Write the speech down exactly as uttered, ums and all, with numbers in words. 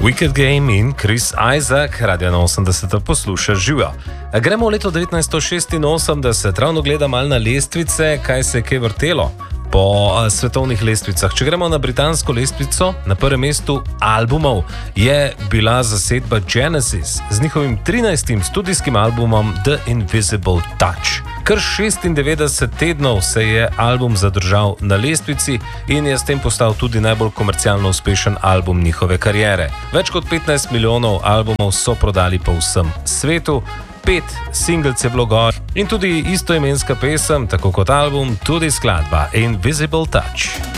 Wicked Game in Chris Isaak, Radio na osemdeset posluša živo. Gremo v leto devetnajststo šestinosemdeset, ravno gledam malo na lestvice, kaj se je kaj vrtelo po a, svetovnih lestvicah. Če gremo na britansko lestvico, na prvem mestu albumov je bila zasedba Genesis z njihovim trinajstim studijskim albumom The Invisible Touch. Kar šestindevetdeset tednov se je album zadržal na lestvici in je s tem postal tudi najbolj komercialno uspešen album njihove kariere. Več kot petnajst milijonov albumov so prodali po vsem svetu, pet singlec je bilo gor in tudi istoimenska pesem, tako kot album, tudi skladba Invisible Touch.